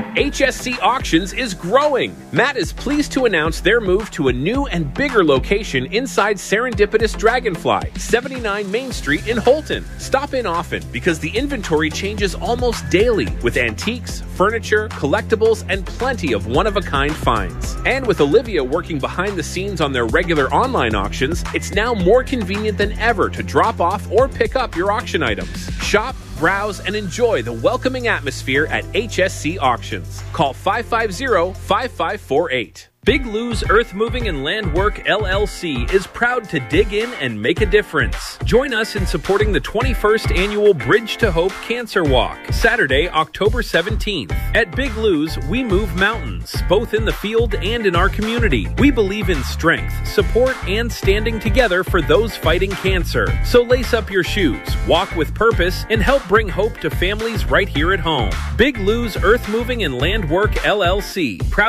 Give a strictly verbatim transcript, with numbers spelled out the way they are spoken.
H S C Auctions is growing. Matt is pleased to announce their move to a new and bigger location inside Serendipitous Dragonfly, seventy-nine Main Street in Holton. Stop in often because the inventory changes almost daily with antiques, furniture, collectibles, and plenty of one-of-a-kind finds. And with Olivia working behind the scenes on their regular online auctions, it's now more convenient than ever to drop off or pick up your auction items. Shop, browse, and enjoy the welcoming atmosphere at H S C Auctions. Call five five zero, five five four eight. Big Lou's Earth Moving and Land Work L L C is proud to dig in and make a difference. Join us in supporting the twenty-first Annual Bridge to Hope Cancer Walk, Saturday, October seventeenth. At Big Lou's, we move mountains, both in the field and in our community. We believe in strength, support, and standing together for those fighting cancer. So lace up your shoes, walk with purpose, and help bring hope to families right here at home. Big Lou's Earth Moving and Land Work L L C, proud